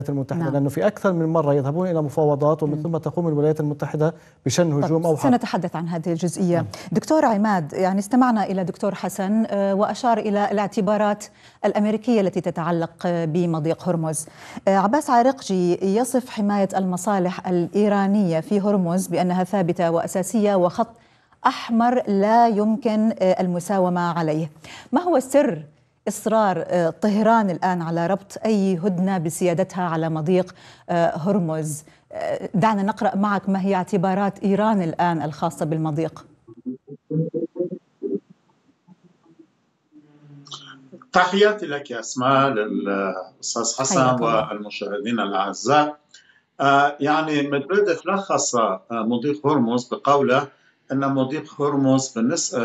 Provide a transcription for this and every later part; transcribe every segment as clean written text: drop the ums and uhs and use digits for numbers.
المتحدة، نعم. لأنه في أكثر من مرة يذهبون إلى مفاوضات ومن ثم تقوم الولايات المتحدة بشن هجوم أو حرب. سنتحدث عن هذه الجزئية. دكتور عماد، يعني استمعنا إلى دكتور حسن وأشار إلى الاعتبارات الأمريكية التي تتعلق بمضيق هرمز. عباس عارقجي يصف حماية المصالح الإيرانية في هرمز بأنها ثابتة وأساسية وخط أحمر لا يمكن المساومة عليه. ما هو سر إصرار طهران الآن على ربط أي هدنة بسيادتها على مضيق هرمز؟ دعنا نقرأ معك ما هي اعتبارات إيران الآن الخاصة بالمضيق. تحياتي لك يا أسماء، للأستاذ حسن والمشاهدين الأعزاء. يعني مدفيديف لخص مضيق هرمز بقوله أن مضيق هرمز بالنسبة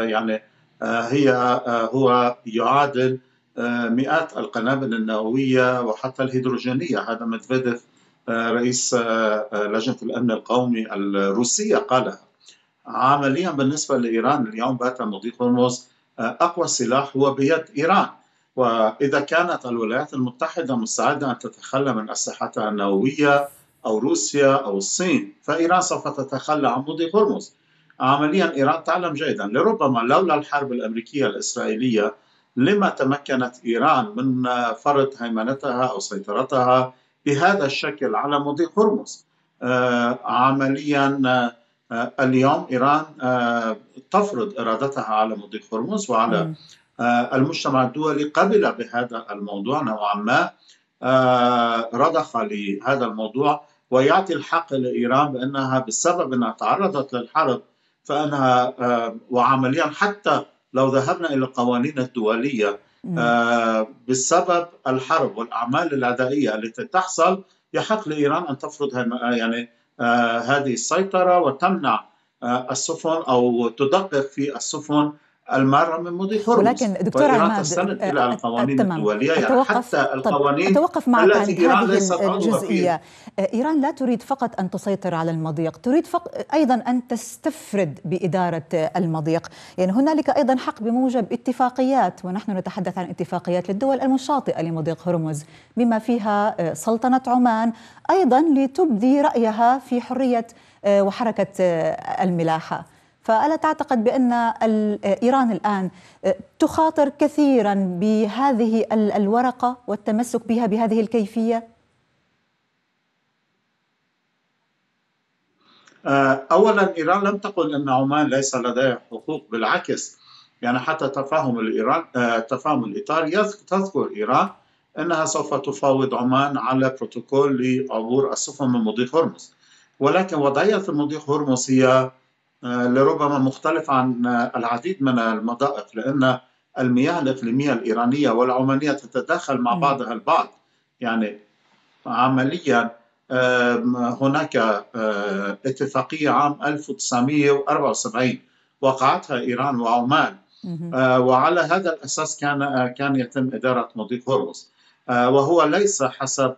هو يعادل مئات القنابل النووية وحتى الهيدروجينية. هذا مدفيديف رئيس لجنة الأمن القومي الروسية قالها. عمليا بالنسبة لإيران اليوم بات مضيق هرمز أقوى سلاح هو بيد إيران، وإذا كانت الولايات المتحدة مستعدة أن تتخلى من أسلحتها النووية أو روسيا أو الصين، فإيران سوف تتخلى عن مضيق هرمز. عمليا إيران تعلم جيدا لربما لولا الحرب الأمريكية الإسرائيلية لما تمكنت إيران من فرض هيمنتها أو سيطرتها بهذا الشكل على مضيق هرمز. عمليا اليوم إيران تفرض إرادتها على مضيق هرمز، وعلى المجتمع الدولي قبل بهذا الموضوع نوعا ما، رضخ لهذا الموضوع ويعطي الحق لإيران بأنها بسبب أنها تعرضت للحرب فأنها وعمليا حتى لو ذهبنا إلى القوانين الدولية بسبب الحرب والأعمال العدائية التي تحصل يحق لإيران أن تفرض هذه السيطرة وتمنع السفن أو تدقق في السفن المارة من مضيق هرمز. ولكن دكتور عماد تستند إلى القوانين الدولية، يعني حتى القوانين أتوقف معك عن هذه الجزئية. إيران لا تريد فقط أن تسيطر على المضيق، تريد أيضا أن تستفرد بإدارة المضيق. يعني هنالك أيضا حق بموجب اتفاقيات، ونحن نتحدث عن اتفاقيات للدول المشاطئة لمضيق هرمز بما فيها سلطنة عمان أيضا لتبدي رأيها في حرية وحركة الملاحة. فألا تعتقد بأن إيران الآن تخاطر كثيرا بهذه الورقة والتمسك بها بهذه الكيفية؟ أولا إيران لم تقل أن عمان ليس لديها حقوق، بالعكس. يعني حتى تفاهم الإطار تذكر إيران أنها سوف تفاوض عمان على بروتوكول لعبور السفن من مضيق هرمز، ولكن وضعية مضيق هرمز هي لربما مختلف عن العديد من المضائق، لأن المياه الإقليمية الإيرانية والعمانية تتداخل مع بعضها البعض. يعني عمليا هناك اتفاقية عام 1974 وقعتها إيران وعمان، وعلى هذا الأساس كان يتم إدارة مضيق هرمز، وهو ليس حسب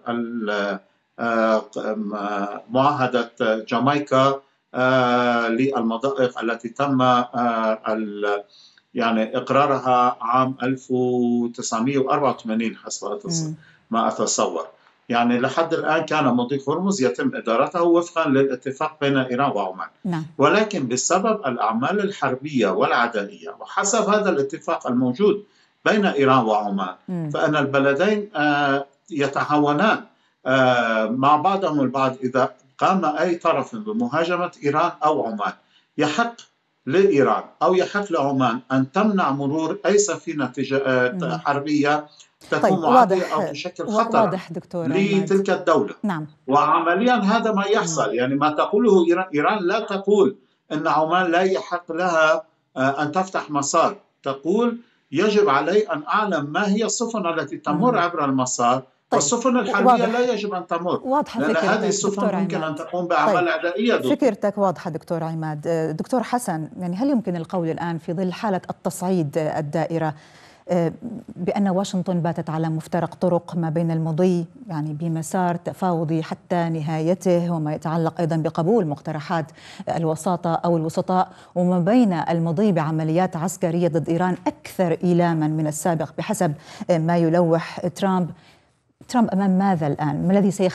معاهدة جامايكا للمضائق التي تم يعني إقرارها عام 1984 حسب ما أتصور. يعني لحد الآن كان مضيق هرمز يتم إدارته وفقا للاتفاق بين إيران وعمان. ولكن بسبب الأعمال الحربية والعدائية وحسب هذا الاتفاق الموجود بين إيران وعمان فإن البلدين يتعاونان مع بعضهم البعض. إذا قام أي طرف بمهاجمة إيران أو عمان يحق لإيران أو يحق لعمان أن تمنع مرور أي سفينة حربية تكون معادية أو تشكل خطر لتلك الدولة. وعمليا هذا ما يحصل. يعني ما تقوله إيران لا تقول أن عمان لا يحق لها أن تفتح مسار، تقول يجب علي أن أعلم ما هي السفن التي تمر عبر المسار. والسفن الحربية لا يجب أن تمر، لأن هذه السفن ممكن أن تقوم بأعمال عدائية. فكرتك واضحة دكتور عماد. دكتور حسن، يعني هل يمكن القول الآن في ظل حالة التصعيد الدائرة بأن واشنطن باتت على مفترق طرق ما بين المضي يعني بمسار تفاوضي حتى نهايته، وما يتعلق أيضا بقبول مقترحات الوساطة أو الوسطاء، وما بين المضي بعمليات عسكرية ضد إيران أكثر إيلاما من السابق بحسب ما يلوح ترامب أمام ماذا الآن؟ ما الذي